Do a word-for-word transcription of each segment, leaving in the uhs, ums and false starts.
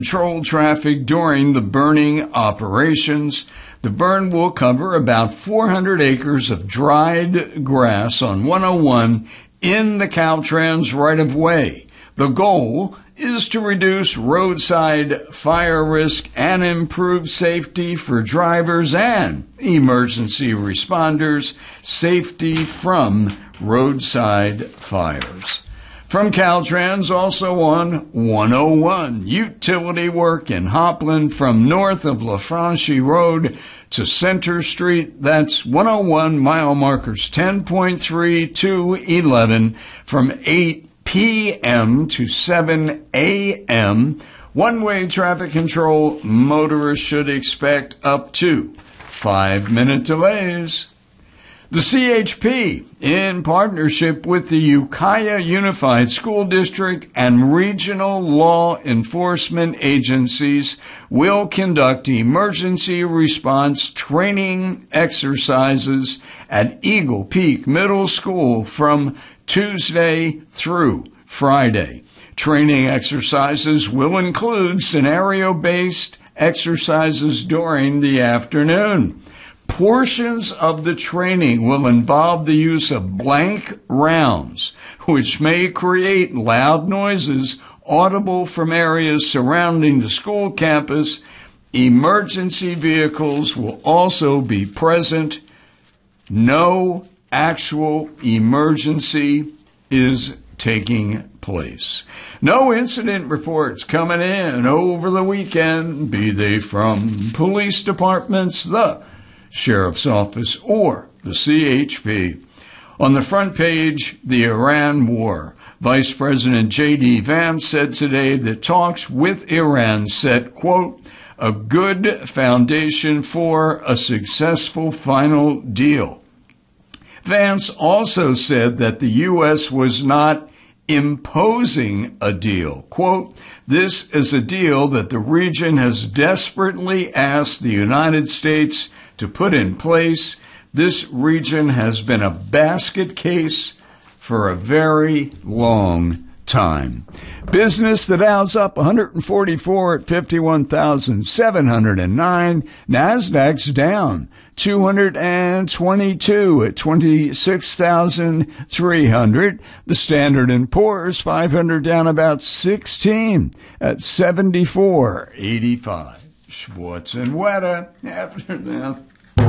control traffic during the burning operations. The burn will cover about four hundred acres of dried grass on one oh one in the Caltrans right-of-way. The goal is to reduce roadside fire risk and improve safety for drivers and emergency responders, safety from roadside fires. From Caltrans, also on one oh one, utility work in Hopland from north of La Franchi Road to Center Street. That's one oh one mile markers ten point three to eleven from eight p.m. to seven a.m. One-way traffic control, motorists should expect up to five-minute delays. The C H P, in partnership with the Ukiah Unified School District and regional law enforcement agencies, will conduct emergency response training exercises at Eagle Peak Middle School from Tuesday through Friday. Training exercises will include scenario-based exercises during the afternoon. Portions of the training will involve the use of blank rounds, which may create loud noises audible from areas surrounding the school campus. Emergency vehicles will also be present. No actual emergency is taking place. No incident reports coming in over the weekend, be they from police departments, the Sheriff's Office, or the C H P. On the front page, the Iran war. Vice President J D. Vance said today that talks with Iran set, quote, a good foundation for a successful final deal. Vance also said that the U S was not imposing a deal. Quote, this is a deal that the region has desperately asked the United States to put in place. This region has been a basket case for a very long time. Business, the Dow's up one hundred forty-four at fifty-one thousand seven hundred nine. NASDAQ's down two hundred twenty-two at twenty-six thousand three hundred. The Standard and Poor's five hundred down about sixteen at seventy-four eighty-five. Schwartz and Weta after this.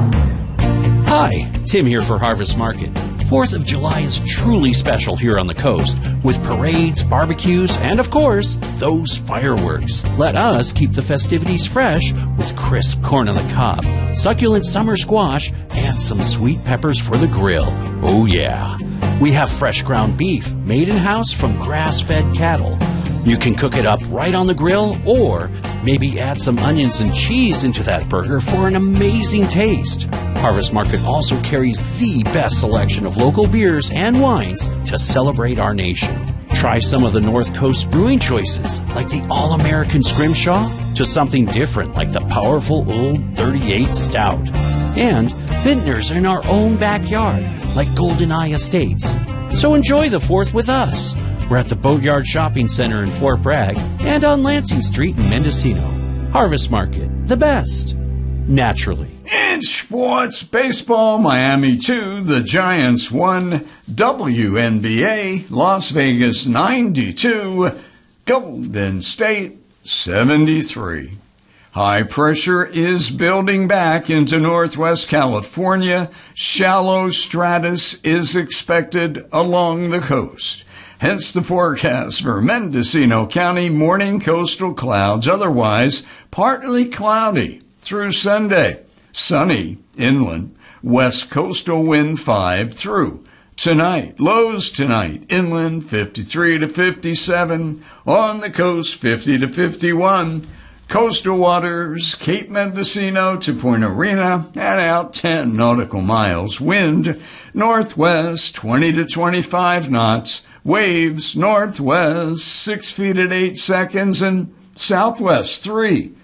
Hi, Tim here for Harvest Market. fourth of July is truly special here on the coast with parades, barbecues, and of course, those fireworks. Let us keep the festivities fresh with crisp corn on the cob, succulent summer squash, and some sweet peppers for the grill. Oh yeah. We have fresh ground beef made in-house from grass-fed cattle. You can cook it up right on the grill or maybe add some onions and cheese into that burger for an amazing taste. Harvest Market also carries the best selection of local beers and wines to celebrate our nation. Try some of the North Coast brewing choices like the All-American Scrimshaw to something different like the powerful Old thirty-eight Stout. And vintners in our own backyard like GoldenEye Estates. So enjoy the fourth with us. We're at the Boatyard Shopping Center in Fort Bragg and on Lansing Street in Mendocino. Harvest Market, the best. Naturally. In sports, baseball, Miami two, the Giants won. W N B A, Las Vegas ninety-two, Golden State seventy-three. High pressure is building back into Northwest California. Shallow stratus is expected along the coast. Hence the forecast for Mendocino County, morning coastal clouds, otherwise partly cloudy through Sunday. Sunny inland, west coastal wind five through tonight. Lows tonight, inland fifty-three to fifty-seven, on the coast fifty to fifty-one. Coastal waters, Cape Mendocino to Point Arena, and out ten nautical miles. Wind northwest twenty to twenty-five knots. Waves northwest six feet at eight seconds and southwest three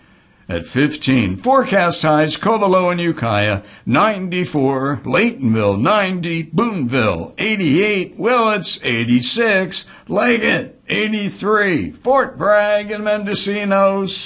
at fifteen. Forecast highs, Covelo and Ukiah, ninety-four. Laytonville, ninety. Boonville, eighty-eight. Willits, eighty-six. Leggett, eighty-three. Fort Bragg and Mendocino,